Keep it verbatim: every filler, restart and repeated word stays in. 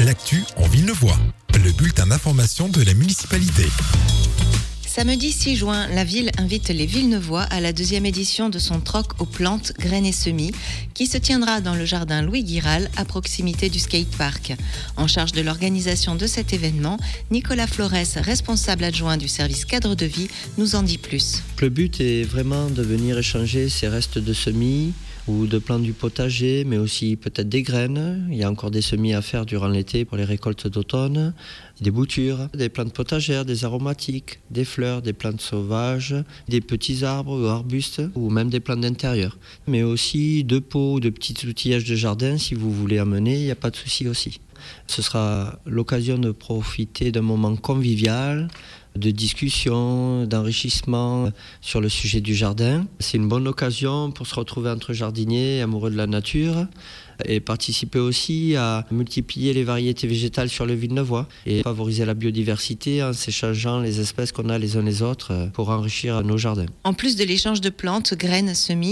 l'actu en Villeneuvois. Le bulletin d'information de la municipalité. Samedi six juin, la ville invite les Villeneuvois à la deuxième édition de son troc aux plantes, graines et semis qui se tiendra dans le jardin Louis Guiral à proximité du skatepark. En charge de l'organisation de cet événement, Nicolas Flores, responsable adjoint du service cadre de vie, nous en dit plus. Le but est vraiment de venir échanger ces restes de semis ou de plantes du potager, mais aussi peut-être des graines. Il y a encore des semis à faire durant l'été pour les récoltes d'automne, des boutures, des plantes potagères, des aromatiques, des fleurs, des plantes sauvages, des petits arbres ou arbustes, ou même des plantes d'intérieur. Mais aussi de pots, de petits outillages de jardin, si vous voulez amener, il n'y a pas de souci aussi. Ce sera l'occasion de profiter d'un moment convivial, de discussion, d'enrichissement sur le sujet du jardin. C'est une bonne occasion pour se retrouver entre jardiniers, amoureux de la nature, et participer aussi à multiplier les variétés végétales sur le Villeneuvois et favoriser la biodiversité en s'échangeant les espèces qu'on a les uns les autres pour enrichir nos jardins. En plus de l'échange de plantes, graines, semis,